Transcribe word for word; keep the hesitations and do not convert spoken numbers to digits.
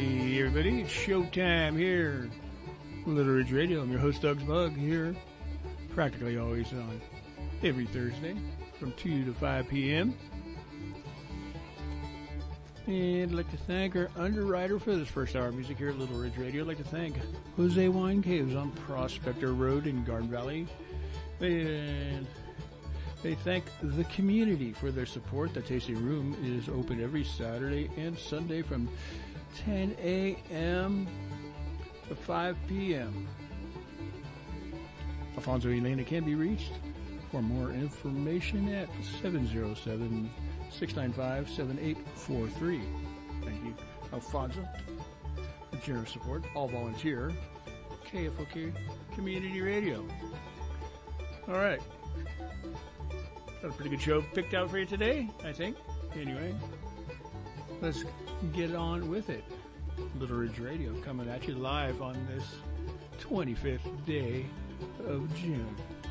Hey everybody, it's showtime here. Little Ridge Radio. I'm your host, Doug's Bug, here practically always on every Thursday from two to five p.m. And I'd like to thank our underwriter for this first hour of music here at Little Ridge Radio. I'd like to thank Jose Wine Caves on Prospector Road in Garden Valley. And they thank the community for their support. The tasting room is open every Saturday and Sunday from ten a.m. to five p.m. Alfonso Elena can be reached for more information at seven oh seven, six nine five, seven eight four three. Thank you, Alfonso, for generous support. All volunteer, K F O K Community Radio. All right. Got a pretty good show picked out for you today, I think. Anyway, let's get on with it. Little Ridge Radio coming at you live on this twenty-fifth day of June.